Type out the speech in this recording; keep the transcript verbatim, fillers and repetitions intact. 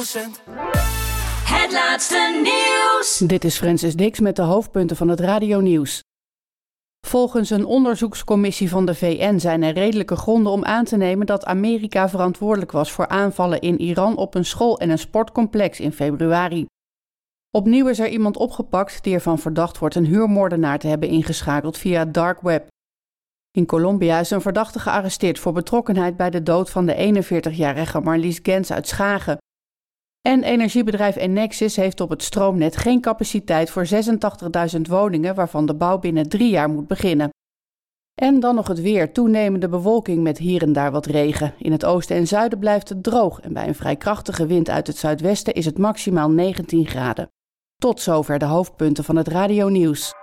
Het laatste nieuws. Dit is Francis Dix met de hoofdpunten van het radionieuws. Volgens een onderzoekscommissie van de V N zijn er redelijke gronden om aan te nemen dat Amerika verantwoordelijk was voor aanvallen in Iran op een school en een sportcomplex in februari. Opnieuw is er iemand opgepakt die ervan verdacht wordt een huurmoordenaar te hebben ingeschakeld via het dark web. In Colombia is een verdachte gearresteerd voor betrokkenheid bij de dood van de eenenveertigjarige Marlies Gens uit Schagen. En energiebedrijf Enexis heeft op het stroomnet geen capaciteit voor zesentachtigduizend woningen waarvan de bouw binnen drie jaar moet beginnen. En dan nog het weer, toenemende bewolking met hier en daar wat regen. In het oosten en zuiden blijft het droog en bij een vrij krachtige wind uit het zuidwesten is het maximaal negentien graden. Tot zover de hoofdpunten van het radionieuws.